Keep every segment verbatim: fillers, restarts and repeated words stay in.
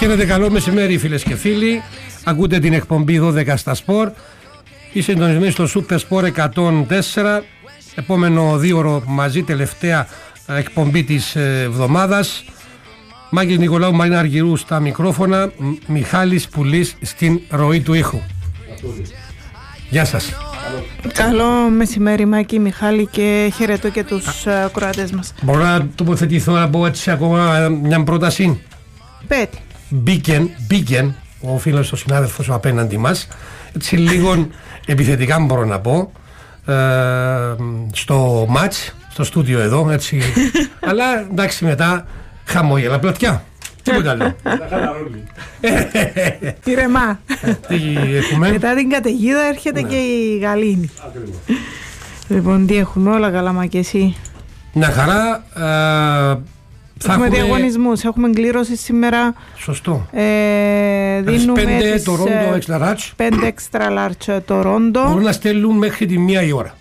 Χαίρετε, καλό μεσημέρι φίλες και φίλοι. Ακούτε την εκπομπή δώδεκα στα Σπορ. Είστε συντονισμένοι στο Super Sport εκατόν τέσσερα. Επόμενο δύο ώρο μαζί, τελευταία εκπομπή της εβδομάδας. Μάκης Νικολάου, Μαρίνα Αργυρού στα μικρόφωνα, Μιχάλης Πουλής στην ροή του ήχου. Γεια σας. Καλό μεσημέρι Μάκη, Μιχάλη, και χαιρετώ και τους ακροατές μας. Μπορώ να τοποθετηθώ να πω έτσι ακόμα μια πρόταση? Πέτει. Μπήκεν, μπήκεν ο φίλος, ο συνάδελφος ο απέναντι μας, έτσι λίγο επιθετικά μπορώ να πω, ε, στο μάτς, στο στούντιο εδώ, έτσι. Αλλά εντάξει, μετά χαμόγελα, πλατιά. Τίποτα άλλο. Ηρεμά. Τι έχουμε? Μετά την καταιγίδα έρχεται Ναι. και η γαλήνη. Λοιπόν, τι έχουμε, όλα καλά Μα και εσύ? Μια χαρά. ε, θα Έχουμε έχουμε διαγωνισμούς, έχουμε κλήρωση σήμερα. Σωστό. Ε, δίνουμε πέντε τις, το ε, Rondo Extra Large. πέντε extra large το Rondo. Μπορούν να στέλνουν μέχρι τη μία η ώρα.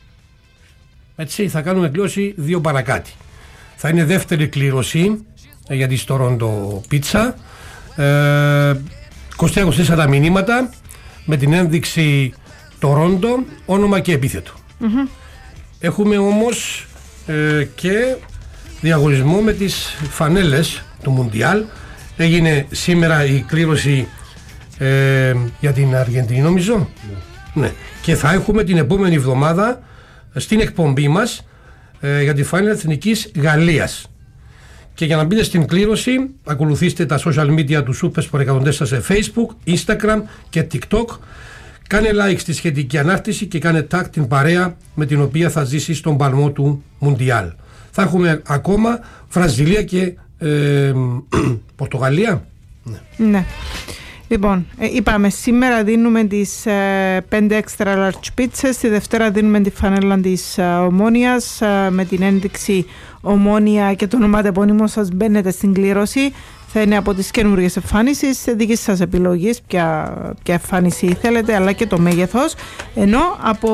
Έτσι, θα κάνουμε κλήρωση δύο παρακάτι. Θα είναι δεύτερη κλήρωση ε, για τη στο Rondo Pizza. Ε, είκοσι είκοσι τέσσερα μηνύματα με την ένδειξη το Rondo, όνομα και επίθετο. Mm-hmm. Έχουμε όμως ε, και διαγωνισμό με τις φανέλες του Μουντιάλ. Έγινε σήμερα η κλήρωση ε, για την Αργεντινή, νομίζω. Ναι. Ναι. Και θα έχουμε την επόμενη εβδομάδα στην εκπομπή μας ε, για τη φανέλα Εθνικής Γαλλίας. Και για να μπείτε στην κλήρωση, ακολουθήστε τα social media του Super Sport εκατόν τέσσερα σε Facebook, Instagram και TikTok. Κάνε like στη σχετική ανάρτηση και κάνε tag την παρέα με την οποία θα ζήσει στον παλμό του Μουντιάλ. Θα έχουμε ακόμα Βραζιλία και ε, Πορτογαλία. Ναι. Ναι. Λοιπόν, ε, είπαμε σήμερα δίνουμε τις ε, πέντε extra large pizzas, τη Δευτέρα δίνουμε τη φανέλα της ε, Ομόνιας ε, με την ένδειξη Ομόνια και το ονοματεπώνυμο σας, μπαίνετε στην κλήρωση. Θα είναι από τις καινούργιες εμφάνισεις, δική σας επιλογής, ποια, ποια εμφάνιση θέλετε, αλλά και το μέγεθος. Ενώ από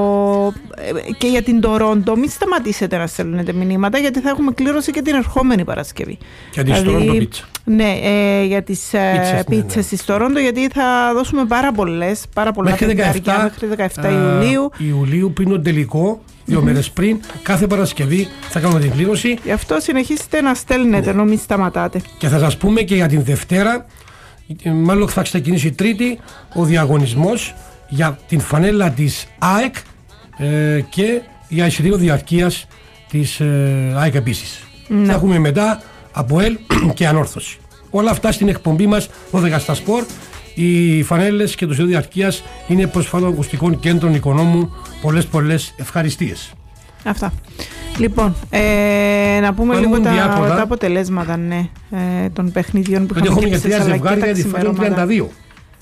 και για την Toronto μην σταματήσετε να στέλνετε μηνύματα, γιατί θα έχουμε κλήρωση και την ερχόμενη Παρασκευή. Για τις δηλαδή, Toronto Pizza. Ναι, ε, για τις πίτσες, πίτσες ναι, ναι. της Toronto, γιατί θα δώσουμε πάρα πολλές, πάρα πολλά μέχρι δεκαεπτά, μέχρι δεκαεπτά Ιουλίου. Ιουλίου, πριν τον τελικό, δύο mm-hmm. μέρες πριν, κάθε Παρασκευή θα κάνουμε την κλήρωση. Γι' αυτό συνεχίστε να στέλνετε, ναι. ενώ μην σταματάτε. Και θα σας πούμε και για την Δευτέρα, μάλλον θα ξεκινήσει Τρίτη, ο διαγωνισμός για την φανέλα της ΑΕΚ ε, και για εισιτήριο διαρκείας της ε, ΑΕΚ επίσης. Ναι. Θα έχουμε μετά από ΕΛ και Ανόρθωση. Όλα αυτά στην εκπομπή μας δώδεκα στα Σπορ. Οι φανέλες και το εισιτήριο διαρκείας είναι προσφάτων ακουστικών κέντρων Οικονόμου. Πολλές πολλές ευχαριστίες. Αυτά. Λοιπόν, ε, να πούμε λίγο τα, τα αποτελέσματα, ναι, ε, των παιχνιδιών που είχαμε. Έχουμε για τρία ζευγάρια τη φανέλα τριάντα δύο.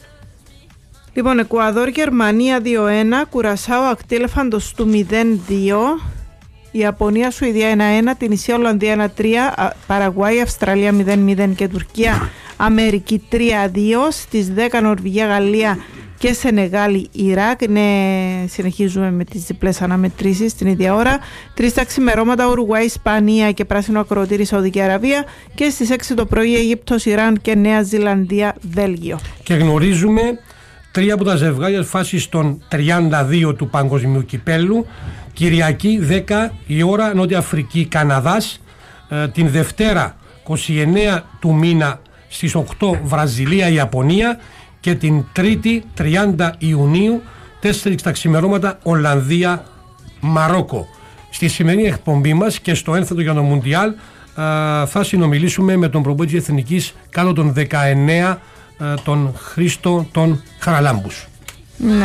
Λοιπόν, Εκουαδόρ, Γερμανία δύο ένα, Κουρασάο, Ακτήλεφαντος του μηδέν δύο, Ιαπωνία, Σουηδία ένα ένα, την Ισία, Ολλανδία ένα τρία, Παραγουάη, Αυστραλία μηδέν μηδέν και Τουρκία, Αμερική τρία δύο, στις δέκα Νορβηγία, Γαλλία και Σενεγάλη, Ιράκ. Ναι, συνεχίζουμε με τις διπλές αναμετρήσεις την ίδια ώρα. Τρεις τα ξημερώματα, Ουρουγουάη, Ισπανία και Πράσινο Ακροτήρι, Σαουδική Αραβία. Και στις έξι το πρωί, Αίγυπτος, Ιράν και Νέα Ζηλανδία, Βέλγιο. Και γνωρίζουμε τρία από τα ζευγάρια φάσεις των τριάντα δύο του Παγκοσμίου Κυπέλλου. Κυριακή δέκα η ώρα, Νότια Αφρική, Καναδάς. Ε, την Δευτέρα είκοσι εννέα του μήνα στις οκτώ Βραζιλία, Ιαπωνία. Και την Τρίτη τριάντα Ιουνίου τέσσερα τα ξημερώματα, Ολλανδία, Μαρόκο. Στη σημερινή εκπομπή μας και στο ένθετο για το Μουντιάλ θα συνομιλήσουμε με τον προπονητή της Εθνικής κάτω των δεκαεννέα, τον Χρήστο τον Χαραλάμπους. Ναι.